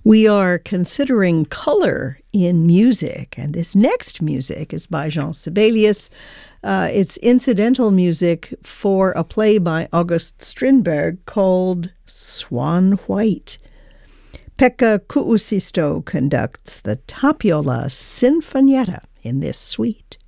We are considering color in music, and this next music is by Jean Sibelius. It's incidental music for a play by August Strindberg called Swan White. Pekka Kuusisto conducts the Tapiola Sinfonietta in this suite.